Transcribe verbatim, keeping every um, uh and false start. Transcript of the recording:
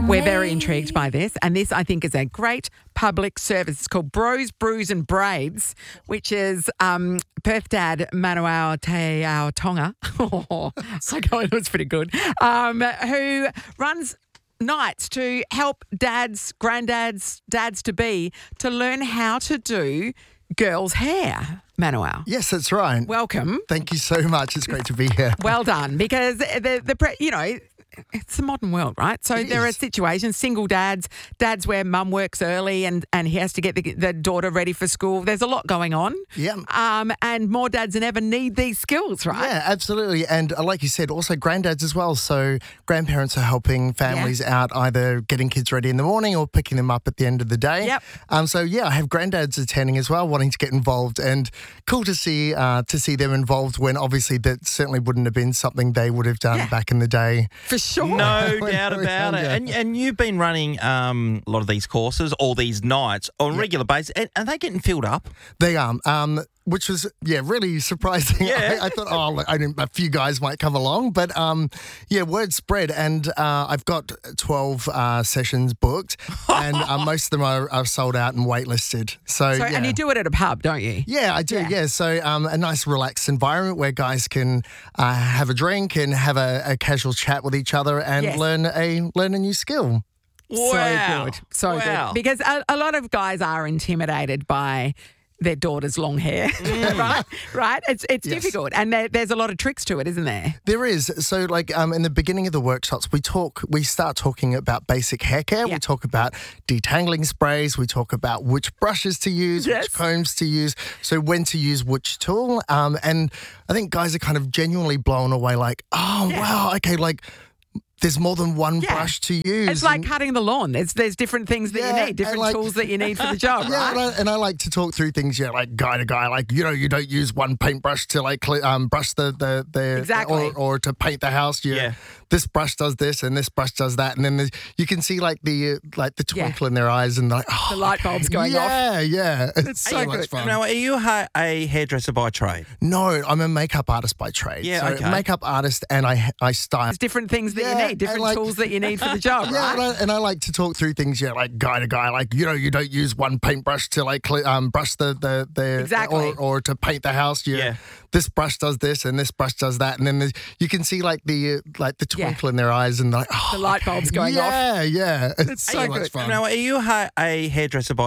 We're very intrigued by this, and this, I think, is a great public service. It's called Bros, Brews and Braids, which is um, Perth dad Manuel Te Ao Tonga. Oh, it was pretty good. Um, who runs nights to help dads, granddads, dads-to-be to learn how to do girls' hair. Manuel. Yes, that's right. Welcome. Thank you so much. It's great to be here. Well done, because the the pre- you know. It's the modern world, right? So It there is. are situations, single dads, dads where mum works early and, and he has to get the, the daughter ready for school. There's a lot going on. Yeah. Um, and more dads than ever need these skills, right? Yeah, absolutely. And uh, like you said, also granddads as well. So grandparents are helping families out, either getting kids ready in the morning or picking them up at the end of the day. Yep. Um. So yeah, I have granddads attending as well, wanting to get involved, and cool to see uh, to see them involved when obviously that certainly wouldn't have been something they would have done Yeah. back in the day. For sure. No When doubt we were about it. younger. And and you've been running um, a lot of these courses, all these nights on a regular basis. And are they getting filled up? They are. Um. Which was, yeah, really surprising. Yeah. I, I thought, oh, look, I didn't, a few guys might come along. But, um, yeah, word spread. And uh, I've got twelve uh, sessions booked. And uh, most of them are, are sold out and waitlisted. So, So, yeah. and you do it at a pub, don't you? Yeah, I do. Yeah. Yeah. So um, a nice relaxed environment where guys can uh, have a drink and have a, a casual chat with each other and Yes. learn a learn a new skill. Wow. So good. So Wow. good. Because a, a lot of guys are intimidated by their daughter's long hair, right? Right? It's it's Yes. difficult. And there, there's a lot of tricks to it, isn't there? There is. So, like, um, in the beginning of the workshops, we talk, we start talking about basic hair care. Yeah. We talk about detangling sprays. We talk about which brushes to use, Yes. which combs to use. So, when to use which tool. Um, and I think guys are kind of genuinely blown away, like, oh, Yeah. wow, okay, like, there's more than one Yeah. brush to use. It's like And- cutting the lawn. There's there's different things that Yeah, you need, and different like- tools that you need for the job, Yeah, right? and I, and I like to talk through things, yeah, like guy to guy, like, you know, you don't use one paintbrush to like cle- um, brush the, the, the Exactly. or, or to paint the house. You, Yeah. This brush does this and this brush does that. And then there's- you can see like the uh, like the twinkle in their eyes and like, oh, The light bulbs going yeah, off. Yeah, yeah. It's It's so so much good. fun. Now, are you ha- a hairdresser by trade? No, I'm a makeup artist by trade. Yeah, so okay. makeup artist and I I style. There's different things that Yeah, you need, and different like- tools that you need for the job, Yeah, and right? I, and I like to talk through things, yeah, like guy to guy, like, you know, you don't use one paintbrush to like cle- um, brush the, the, the Exactly. or, or to paint the house. You, Yeah. This brush does this and this brush does that. And then there's- you can see like the uh, like the Yeah. twinkle in their eyes and like, oh, The light bulbs going yeah, off. yeah. It's It's so so much good. fun. Now, are you ha- a hairdresser by